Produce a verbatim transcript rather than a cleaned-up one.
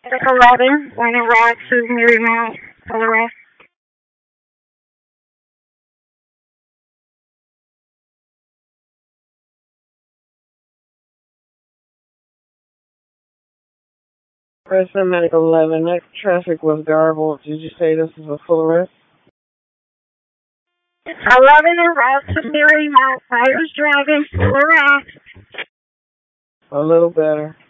It's eleven when it arrived to Marymount, Colorado. President Medical eleven, that traffic was garbled. Did you say this is a full arrest? It's eleven en route to Marymount. I was driving full arrest. A little better.